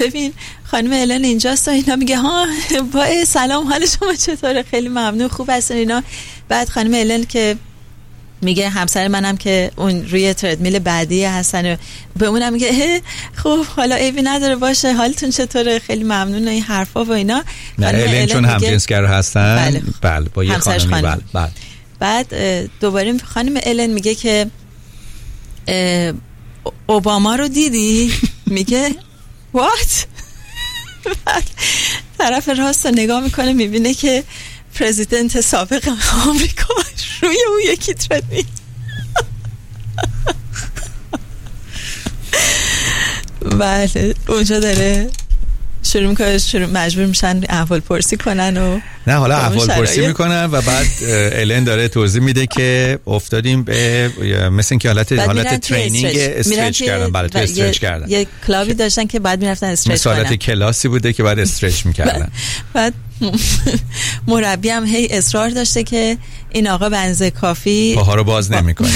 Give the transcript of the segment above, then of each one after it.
ببین خانم الن اینجاست و اینا. میگه ها با سلام، حال شما چطوره؟ خیلی ممنون، خوب هستین اینا. بعد خانم الن که میگه همسر منم که اون روی تردمیل بعدی هستن و به اونم میگه خب حالا عیبی نداره باشه، حالتون چطوره؟ خیلی ممنون این حرفا و اینا. الن چون همجنسگر هستن. بله با یه خانمی. بله. بعد دوباره خانم الن میگه که اوباما رو دیدی؟ میگه وات؟ طرف راست رو نگاه میکنه، میبینه که پرزیدنت سابق آمریکا روی اون یکی تردمیل. بله اونجا داره شروع میکنه، مجبور میشن احوال پرسی کنن و نه حالا احوال پرسی میکنن و بعد الن داره توضیح میده که افتادیم به مثل اینکه حالت ترینینگ استرچ کردن. بله تو استرچ کردن. یه کلابی داشتن که بعد میرفتن استرچ کنن. حالت کلاسی بوده که بعد استرچ میکردن. بعد مربی هم هی اصرار داشته که این آقا بنزه کافی پاها رو باز نمیکنه.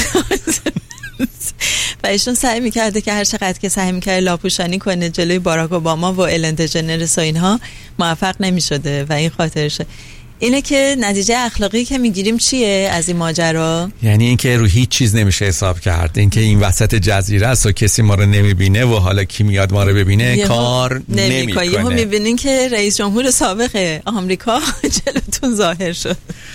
و ایشون سعی میکرده که هر چقدر که سعی میکرده لاپوشانی کنه جلوی باراک اوباما و الن دژنرس و اینها موفق نمیشده و این خاطرشه. اینه که نتیجه اخلاقی که میگیریم چیه از این ماجرا؟ یعنی اینکه رو هیچ چیز نمیشه حساب کرد، اینکه این وسط جزیره است و کسی ما رو نمیبینه و حالا کی میاد ما رو ببینه کار نمیکنه. یهو میبینین که رئیس جمهور سابق آمریکا جلوتون ظاهر شد.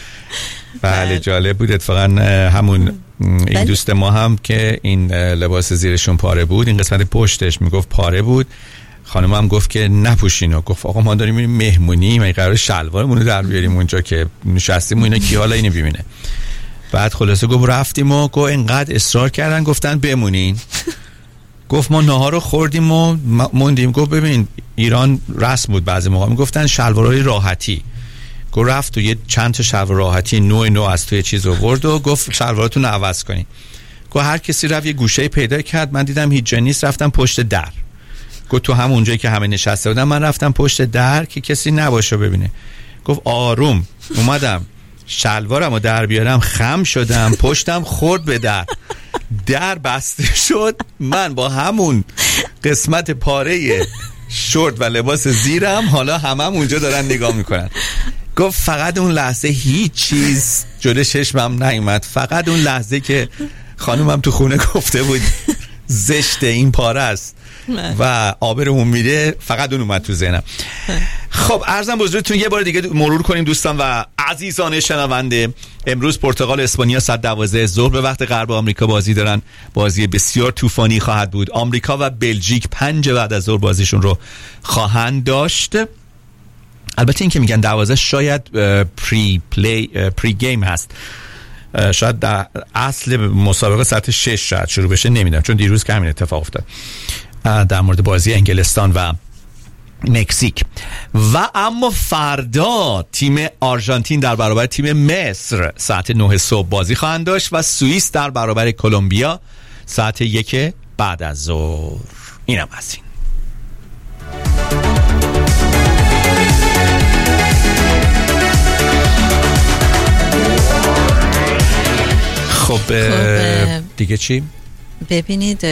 بله جالب بود اتفاقا. همون این دوست ما هم که این لباس زیرشون پاره بود، این قسمت پشتش میگفت پاره بود، خانم هم گفت که نپوشینو. گفت آقا ما داریم میریم مهمونی، ما قرار شلوارمون رو در بیاریم اونجا که نشستیم و اینا کی حالا اینو ببینه. بعد خلاصه گفت رفتیم و گفت اینقدر اصرار کردن گفتن بمونین. گفت ما نهار رو خوردیم و موندیم. گفت ببین ایران رسم بود بعضی موقع میگفتن شلوارای راحتی. گفت رفت و یه چند تا شلوار راحتی نو از توی چیز آورد و گفت شلواراتون رو عوض کنین. گفت هر کسی رفت یه گوشه پیدا کرد، من دیدم هیچ جا نیست، رفتم پشت در. گفت تو هم اونجایی که همه نشسته بودن من رفتم پشت در که کسی نباشه ببینه. گفت آروم اومدم شلوارمو در بیارم، خم شدم، پشتم خورد به در بسته شد، من با همون قسمت پاره شورت و لباس زیرم حالا همم اونجا دارن نگاه میکنن. گفت فقط اون لحظه هیچ چیز جلوی چشمم نیومد، فقط اون لحظه که خانومم تو خونه گفته بود زشته این پاره است و آبرمون میره، فقط اون اومد تو ذهنم. خب عرضم به حضورتون یه بار دیگه مرور کنیم دوستان و عزیزان شنونده. امروز پرتغال اسپانیا 12 ظهر به وقت غرب آمریکا بازی دارن. بازی بسیار طوفانی خواهد بود. آمریکا و بلژیک 5 بعد از ظهر بازیشون رو داشت. البته این که میگن 12 شاید پری گیم هست، شاید در اصل مسابقه ساعت 6 شاید شروع بشه، نمیدونم چون دیروز که همین اتفاق افتاد در مورد بازی انگلستان و مکزیک. و اما فردا تیم آرژانتین در برابر تیم مصر ساعت 9 صبح بازی خواهند داشت و سوئیس در برابر کلمبیا ساعت 1 بعد از ظهر. اینم از این. خب دیگه چی؟ ببینید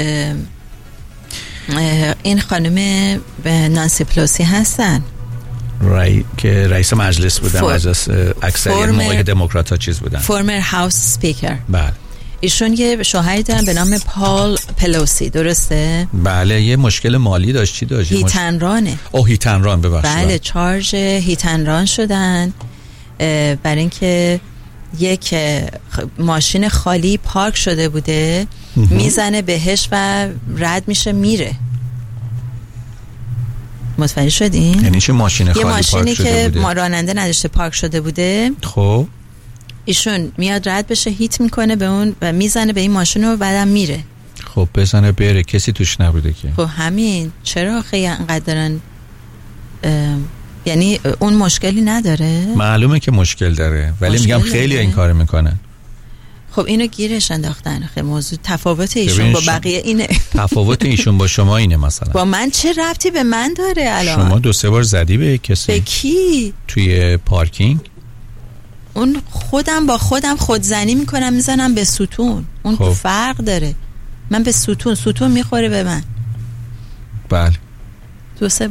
این خانم نانسی پلوسی هستن که رئیس مجلس بودن، مجلس اکثریت موقعی که دموکرات ها چیز بودن، فورمر هاوس سپیکر. بله ایشون یه شوهری دارن به نام پال پلوسی، درسته؟ بله یه مشکل مالی داشت. چی داشت؟ هیتنرانه. هیتنران ببخشید. بله چارج هیتنران شدن برای اینکه یک ماشین خالی پارک شده بوده، میزنه بهش و رد میشه میره. متوجه شدین؟ یعنی چه ماشین خالی پارک شده بوده؟ یه ماشینی که ما راننده نداشته پارک شده بوده. خب ایشون میاد رد بشه، هیت میکنه به اون و میزنه به این ماشین و بعدم میره. خب بزنه بره، کسی توش نبوده که. خب همین. چرا خیلی انقدر دارن یعنی اون مشکلی نداره؟ معلومه که مشکل داره ولی میگم خیلی این کارو میکنن. خب اینو گیرش انداختن. خیلی موضوع تفاوت ایشون با بقیه اینه. تفاوت ایشون با شما اینه مثلا. با من چه ربطی به من داره الان؟ شما 2-3 بار زدی به کسی؟ به کی؟ توی پارکینگ؟ اون خودم با خودم خودزنی میکنم، میزنم به ستون. اون خب. فرق داره. من به ستون میخوره به من. بله 2-3